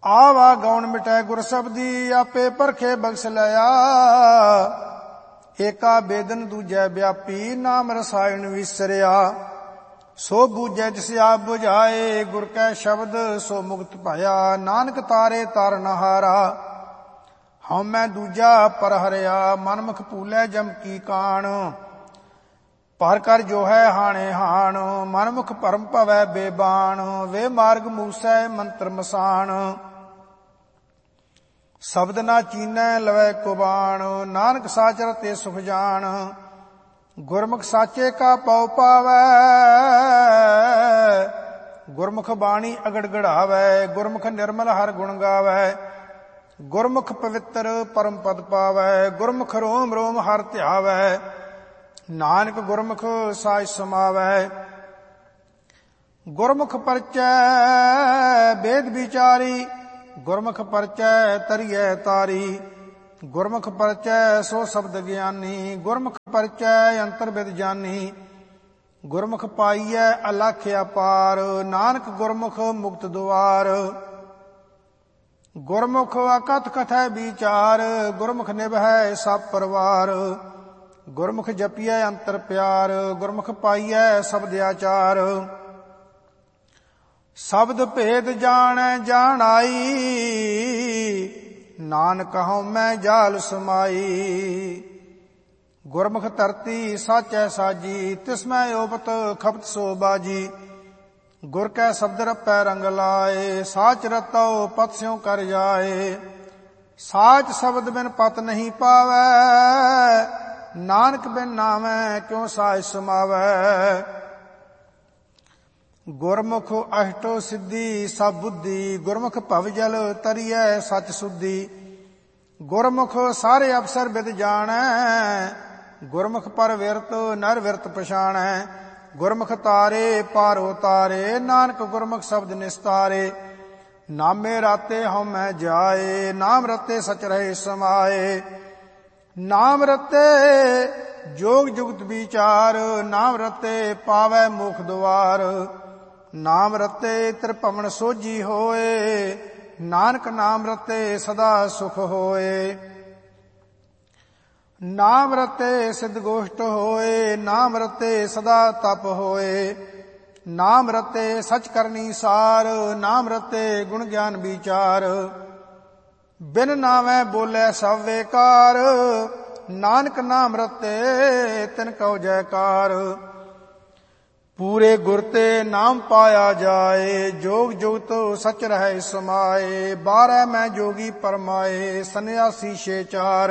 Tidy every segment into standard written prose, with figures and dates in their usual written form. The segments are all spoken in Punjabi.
ਆਵਾ ਗੌਣ ਮਿਟੈ ਗੁਰ ਸਬਦੀ, ਆਪੇ ਪਰਖੇ ਬਖਸ਼ ਲਿਆ। ਏਕਾ ਬੇਦਨ ਦੂਜੈ ਵਿਆਪੀ, ਨਾਮ ਰਸਾਇਣ ਵਿਸਰਿਆ। ਸੋ ਬੂਝੈ ਜਿਸ ਆਪ ਬੁਝਾਏ, ਗੁਰ ਕੈ ਸ਼ਬਦ ਸੋ ਮੁਕਤ ਭਇਆ। ਨਾਨਕ ਤਾਰੇ ਤਾਰਨ ਹਾਰਾ, ਹਉਮੈ ਦੂਜਾ ਪਰ ਹਰਿਆ। ਮਨਮੁਖ ਭੂਲੈ ਜਮ ਕੀ ਕਾਣ, ਪਰ ਕਰ ਜੋ ਹੈ ਹਾਣੇ ਹਾਣ। ਮਨਮੁਖ ਭਰਮ ਭਵੈ ਬੇਬਾਣ, ਵੇ ਮਾਰਗ ਮੂਸੈ ਮੰਤਰ ਮਸਾਣ। ਸ਼ਬਦ ਨਾ ਚੀਨੈ ਲਵੈ ਕੁਬਾਣ, ਨਾਨਕ ਸਾਚ ਰਤੇ ਸੁਖ ਜਾਣ। ਗੁਰਮੁਖ ਸਾਚੇ ਕਾ ਪਉ ਪਾਵੈ, ਗੁਰਮੁਖ ਬਾਣੀ ਅਗੜ ਗੜਾਵੈ। ਗੁਰਮੁਖ ਨਿਰਮਲ ਹਰ ਗੁਣ ਗਾਵੈ, ਗੁਰਮੁਖ ਪਵਿੱਤਰ ਪਰਮ ਪਦ ਪਾਵੈ। ਗੁਰਮੁਖ ਰੋਮ ਰੋਮ ਹਰ ਧਿਆਵੈ, ਨਾਨਕ ਗੁਰਮੁਖ ਸਾਜ ਸਮਾਵੈ। ਗੁਰਮੁਖ ਪਰਚੈ ਵੇਦ ਵਿਚਾਰੀ, ਗੁਰਮੁਖ ਪਰਚੈ ਤਰੀਐ ਤਾਰੀ। ਗੁਰਮੁਖ ਪਰਚੈ ਸੋ ਸ਼ਬਦ ਗਿਆਨੀ, ਗੁਰਮੁਖ ਪਰਚੈ ਅੰਤਰ ਬਿਦ ਜਾਨੀ। ਗੁਰਮੁਖ ਪਾਈਐ ਅਲਖ ਅਪਾਰ, ਨਾਨਕ ਗੁਰਮੁਖ ਮੁਕਤ ਦੁਆਰ। ਗੁਰਮੁਖ ਅਕਥ ਕਥੈ ਵਿਚਾਰ, ਗੁਰਮੁਖ ਨਿਭੈ ਸਭ ਪਰਵਾਰ। ਗੁਰਮੁਖ ਜਪੀਐ ਅੰਤਰ ਪਿਆਰ, ਗੁਰਮੁਖ ਪਾਈਐ ਸ਼ਬਦ ਆਚਾਰ। ਸ਼ਬਦ ਭੇਦ ਜਾਣੈ ਜਾਣ ਆਈ, ਨਾਨਕ ਹਉਮੈ ਜਾਲ ਸਮਾਈ। ਗੁਰਮੁਖ ਧਰਤੀ ਸਾਚੈ ਸਾਜੀ, ਤਿਸਮੈ ਓਪਤ ਖਪਤ ਸੋ ਬਾਜੀ। ਗੁਰ ਕੈ ਸ਼ਬਦ ਰਪੈ ਰੰਗ ਲਾਏ, ਸਾਚ ਰਤਉ ਪਤ ਸਿਉ ਕਰ ਜਾਏ। ਸਾਚ ਸ਼ਬਦ ਬਿਨ ਪਤ ਨਹੀਂ ਪਾਵੈ, ਨਾਨਕ ਬਿਨ ਨਾਮੈ ਕਿਉ ਸਾਜ ਸਮਾਵੈ। ਗੁਰਮੁਖ ਅਸ਼ਟੋ ਸਿੱਧੀ ਸਭ ਬੁੱਧੀ, ਗੁਰਮੁਖ ਭਵ ਜਲ ਤਰੀਐ ਸਚ ਸੁਧੀ। ਗੁਰਮੁਖ ਸਾਰੇ ਅਵਸਰ ਬਿਦ ਜਾਣੈ, ਗੁਰਮੁਖ ਪਰ ਵਿਰਤ ਨਰ ਵਿਰਤ ਪਛਾਣੈ। ਗੁਰਮੁਖ ਤਾਰੇ ਪਾਰੋ ਤਾਰੇ, ਨਾਨਕ ਗੁਰਮੁਖ ਸ਼ਬਦ ਨਿਸਤਾਰੇ। ਨਾਮੇ ਰਾਤੇ ਹਉਮੈ ਜਾਏ, ਨਾਮ ਰਤੇ ਸਚ ਰਹੇ ਸਮਾਏ। ਨਾਮ ਰਤੇ ਜੋਗ ਜੁਗਤ ਵਿਚਾਰ, ਨਾਮ ਰਤੇ ਪਾਵੈ ਮੁਖ ਦੁਆਰ। ਨਾਮ ਰਤੇ ਤ੍ਰਿਭਵਨ ਸੋਝੀ ਹੋਏ, ਨਾਨਕ ਨਾਮ ਰਤੇ ਸਦਾ ਸੁਖ ਹੋਏ। ਨਾਮ ਰਤੇ ਸਿੱਧ ਗੋਸ਼ਟ ਹੋਏ, ਨਾਮ ਰਤੇ ਸਦਾ ਤਪ ਹੋਏ। ਨਾਮ ਰਤੇ ਸਚ ਕਰਨੀ ਸਾਰ, ਨਾਮ ਰਤੇ ਗੁਣ ਗਿਆਨ ਵਿਚਾਰ। ਬਿਨ ਨਾਮੈ ਬੋਲੇ ਸਭ ਵੇਕਾਰ, ਨਾਨਕ ਨਾਮ ਰਤੇ ਤਿਨ ਕਉ ਜੈਕਾਰ। ਪੂਰੇ ਗੁਰ ਤੇ ਨਾਮ ਪਾਇਆ ਜਾਏ, ਜੋਗ ਜੁਗਤ ਸਚ ਰਹਿ ਸਮਾਏ। 12 ਮੈਂ ਜੋਗੀ ਪਰਮਾਏ, ਸੰਨਿਆਸੀ ਛੇ ਚਾਰ।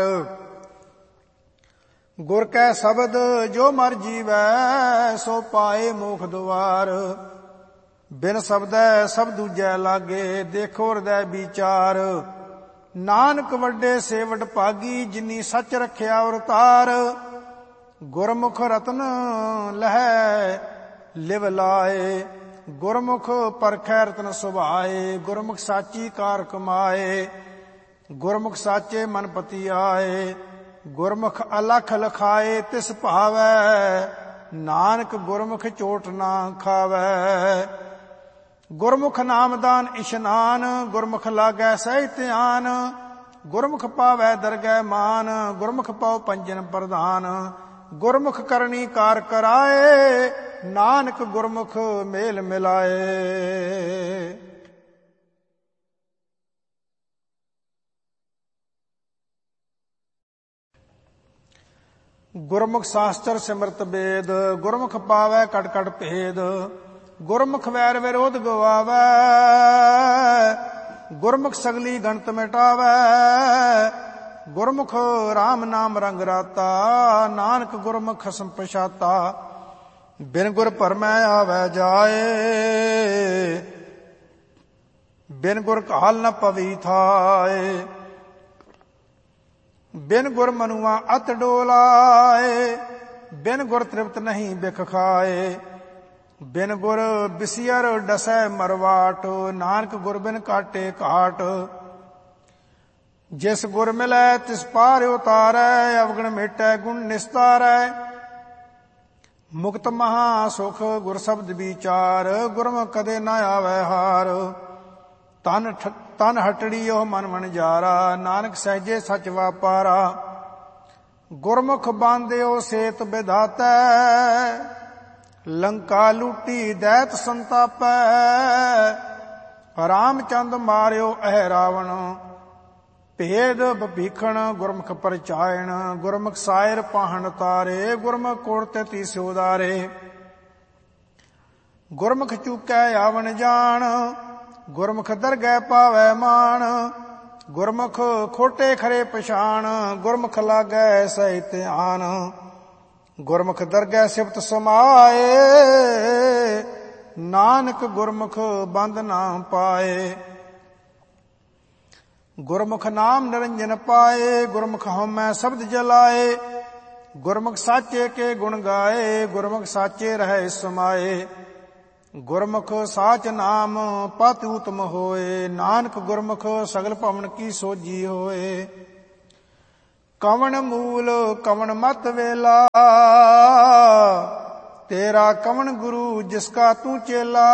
ਗੁਰ ਕੈ ਸ਼ਬਦ ਜੋ ਮਰ ਜੀਵੈ, ਸੋ ਪਾਏ ਮੋਖ ਦੁਆਰ। ਬਿਨ ਸ਼ਬਦੈ ਸਭ ਦੂਜੈ ਲਾਗੇ, ਦੇਖੋ ਹਿਰਦੈ ਵਿਚਾਰ। ਨਾਨਕ ਵੱਡੇ ਸੇ ਵਡ ਭਾਗੀ, ਜਿਨੀ ਸੱਚ ਰਖਿਆ ਅਵਤਾਰ। ਗੁਰਮੁਖ ਰਤਨ ਲਹੈ ਲਿਵ ਲਾਏ, ਗੁਰਮੁਖ ਪਰਖੈ ਰਤਨ ਸੁਭਾਏ। ਗੁਰਮੁਖ ਸਾਚੀ ਕਾਰ ਕਮਾਏ, ਗੁਰਮੁਖ ਸਾਚੇ ਮਨ ਪਤੀ ਆਏ। ਗੁਰਮੁਖ ਅਲਖ ਲਖਾਏ ਤਿਸ ਭਾਵੈ, ਨਾਨਕ ਗੁਰਮੁਖ ਚੋਟ ਨਾ ਖਾਵੈ। ਗੁਰਮੁਖ ਨਾਮਦਾਨ ਇਸ਼ਨਾਨ, ਗੁਰਮੁਖ ਲਾਗੈ ਸਹਿਜ ਧਿਆਨ। ਗੁਰਮੁਖ ਪਾਵੈ ਦਰਗਹਿ ਮਾਨ, ਗੁਰਮੁਖ ਪਾਉ ਪੰਜਨ ਪ੍ਰਧਾਨ। ਗੁਰਮੁਖ ਕਰਨੀ ਕਾਰ ਕਰਾਏ, ਨਾਨਕ ਗੁਰਮੁਖ ਮੇਲ ਮਿਲਾਏ। ਗੁਰਮੁਖ ਸ਼ਾਸਤਰ ਸਿਮਰਤ ਵੇਦ, ਗੁਰਮੁਖ ਪਾਵੈ ਕਟ ਕਟ ਭੇਦ। ਗੁਰਮੁਖ ਵੈਰ ਵਿਰੋਧ ਗਵਾਵੈ, ਗੁਰਮੁਖ ਸਗਲੀ ਗਣਤ ਮਿਟਾਵੈ। ਗੁਰਮੁਖ ਰਾਮ ਨਾਮ ਰੰਗ ਰਾਤਾ, ਨਾਨਕ ਗੁਰਮੁਖ ਖਸਮ ਪਛਾਤਾ। ਬਿਨ ਗੁਰ ਭਰਮੈ ਆਵੈ ਜਾਏ, ਬਿਨ ਗੁਰ ਕਾਲ ਨ ਪਵੀ ਥਾਏ। ਬਿਨ ਗੁਰ ਮਨੁਆ ਅਤ ਡੋਲਾਏ, ਬਿਨ ਗੁਰ ਤ੍ਰਿਪਤ ਨਹੀਂ ਬਿਖ ਖਾਏ। ਬਿਨ ਗੁਰ ਬਿਸਿਅਰ ਡਸੈ ਮਰਵਾਟ, ਨਾਨਕ ਗੁਰ ਬਿਨ ਕਾਟੇ ਘਾਟ। ਜਿਸ ਗੁਰ ਮਿਲੈ ਤਿਸ ਪਾਰ ਉਤਾਰੈ, ਅਵਗਣ ਮੇਟੈ ਗੁਣ ਨਿਸਤਾਰੈ। ਮੁਕਤ ਮਹਾ ਸੁਖ ਗੁਰ ਸ਼ਬਦ ਵਿਚਾਰ, ਗੁਰਮੁਖ ਕਦੇ ਨ ਆਵੈ ਹਾਰ। ਤਨ ਹਟੜੀ ਉਹ ਮਨ ਵਣਜਾਰਾ, ਨਾਨਕ ਸਹਿਜੇ ਸਚ ਵਾਪਾਰਾ। ਗੁਰਮੁਖ ਬਾਂਧਿਓ ਸੇਤ ਵਿਧਾਤੈ, ਲੰਕਾ ਲੂਟੀ ਦੈਤ ਸੰਤਾਪੈ। ਰਾਮਚੰਦ ਮਾਰਿਓ ਅਹਿ ਰਾਵਣ, ਭੇਦ ਭੀਖਣ ਗੁਰਮੁਖ ਪਰਚਾਇਣ। ਗੁਰਮੁਖ ਸਾਇਰ ਪਾਹਣ ਤਾਰੇ, ਗੁਰਮੁਖ ਕੋੜ ਤੇ ਤੀਸਿ ਉਦਾਰੇ। ਗੁਰਮੁਖ ਚੂਕੈ ਆਵਣ ਜਾਣ, ਗੁਰਮੁਖ ਦਰਗਹਿ ਪਾਵੈ ਮਾਣ। ਗੁਰਮੁਖ ਖੋਟੇ ਖਰੇ ਪਛਾਣ, ਗੁਰਮੁਖ ਲਾਗੈ ਸਹਿ ਧਿਆਨ। ਗੁਰਮੁਖ ਦਰਗਹਿ ਸਿਫਤ ਸਮਾਏ, ਨਾਨਕ ਗੁਰਮੁਖ ਬੰਧ ਨਾ ਪਾਏ। ਗੁਰਮੁਖ ਨਾਮ ਨਿਰੰਜਨ ਪਾਏ, ਗੁਰਮੁਖ ਹਉਮੈ ਸ਼ਬਦ ਜਲਾਏ। ਗੁਰਮੁਖ ਸਾਚੇ ਕੇ ਗੁਣ ਗਾਏ, ਗੁਰਮੁਖ ਸਾਚੇ ਰਹਿ ਸਮਾਏ। ਗੁਰਮੁਖ ਸਾਚ ਨਾਮ ਪਤਿ ਉਤਮ ਹੋਏ, ਨਾਨਕ ਗੁਰਮੁਖ ਸਗਲ ਭਵਨ ਕੀ ਸੋਜੀ ਹੋਏ। ਕਵਣ ਮੂਲ ਕਵਣ ਮਤ ਵੇਲਾ, ਤੇਰਾ ਕਵਣ ਗੁਰੂ ਜਿਸਕਾ ਤੂੰ ਚੇਲਾ।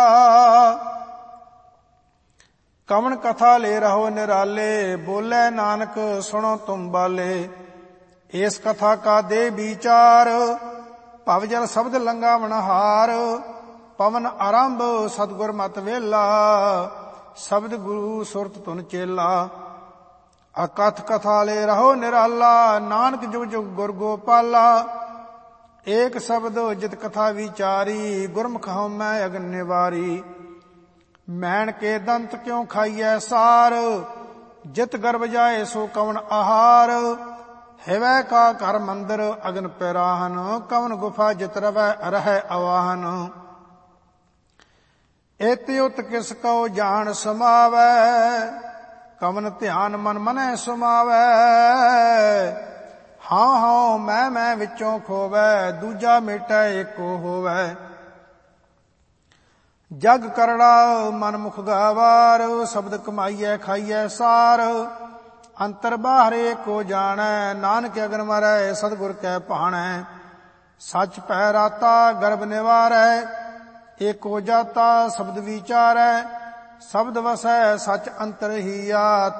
ਕਵਣ ਕਥਾ ਲੈ ਰਹੋ ਨਿਰਾਲੇ, ਬੋਲੇ ਨਾਨਕ ਸੁਣੋ ਤੁਮ ਬਾਲੇ। ਇਸ ਕਥਾ ਕਾ ਦੇ ਵਿਚਾਰ, ਭਵ ਜਲ ਸ਼ਬਦ ਲੰਘਾਵਣ ਹਾਰ। ਪਵਨ ਆਰੰਭ ਸਤਿਗੁਰ ਮਤ ਵੇਲਾ, ਸ਼ਬਦ ਗੁਰੂ ਸੁਰਤ ਤੁਨ ਚੇਲਾ। ਅਕਥ ਕਥਾ ਲੈ ਰਹੋ ਨਿਰਾਲਾ, ਨਾਨਕ ਜੁਗ ਜੁਗ ਗੁਰ ਗੋਪਾਲਾ। ਏਕ ਸ਼ਬਦ ਜਿਤ ਕਥਾ ਵਿਚਾਰੀ, ਗੁਰਮੁਖ ਹਉਮੈ ਅਗਨ ਨਿਵਾਰੀ। ਮੈਣ ਕੇ ਦੰਤ ਕਿਉ ਖਾਈਐ ਸਾਰ, ਜਿਤ ਗਰਭ ਜਾਏ ਸੋ ਕਵਣ ਆਹਾਰ। ਹਿਵੈ ਕਾ ਘਰ ਮੰਦਰ ਅਗਨ ਪਿਰਾਹਨ, ਕਵਣ ਗੁਫਾ ਜਿਤ ਰਵੈ ਰਹਿ ਅਵਾਹਨ। ਏਤਿ ਉਤ ਕਿਸ ਕਉ ਜਾਣ ਸਮਾਵੈ, ਕਵਨ ਧਿਆਨ ਮਨ ਮਨੈ ਸੁਮਾਵੈ। ਹਾਂ ਹਾਂ ਮੈਂ ਵਿੱਚੋਂ ਖੋਵੈ, ਦੂਜਾ ਮੇਟੈ ਏਕੋ ਹੋਵੈ। ਜਗ ਕਰੜਾ ਮਨ ਮੁਖ ਗਾਵਾਰ, ਸ਼ਬਦ ਕਮਾਈਐ ਖਾਈਐ ਸਾਰ। ਅੰਤਰ ਬਾਹਰ ਏਕੋ ਜਾਣੈ, ਨਾਨਕ ਅਗਨ ਮਰੈ ਸਤਿਗੁਰ ਕੈ ਭਾਣੈ। ਸਚ ਪੈ ਰਾਤਾ ਗਰਭ ਨਿਵਾਰੈ, ਏਕੋ ਜਾਤਾ ਸ਼ਬਦ ਵਿਚਾਰੈ। ਸ਼ਬਦ ਵਸੈ ਸਚ ਅੰਤਰ ਹੀਆ,